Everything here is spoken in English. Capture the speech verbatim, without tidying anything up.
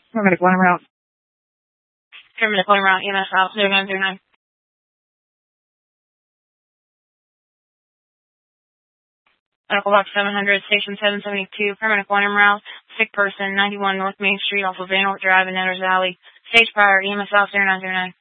Paramedic one route. Paramedic one route, E M S route zero nine zero nine. Medical box seven hundred, station seven seventy-two, paramedic one en route, sick person, ninety-one North Main Street off of Van Ort Drive in Netters Alley. Stage prior, E M S out zero nine zero nine.